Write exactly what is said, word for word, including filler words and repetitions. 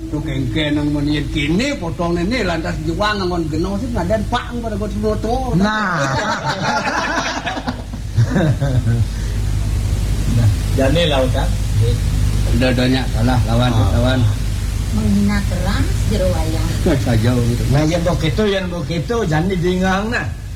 tuh kengke nang menit kini potong ini lantas juang ngon genong sih ngadan pang pada gue semua tuh. Nah. Nah, jane lautan. Dadanya salah lawan oh. lawan. Menghina terang jero wayang. Saja gitu. Nah, yang begitu yang begitu jangan dijingangna.